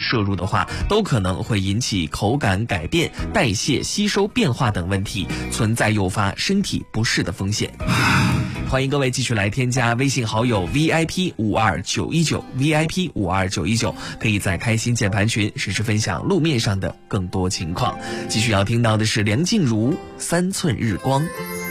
摄入的话，都可能会引起口感改变、代谢、吸收变化等问题，存在诱发身体不适的风险。欢迎各位继续来添加微信好友 VIP52919 VIP52919，可以在开心键盘群实时分享路面上的更多情况。继续要听到的是梁静茹《3寸日光》。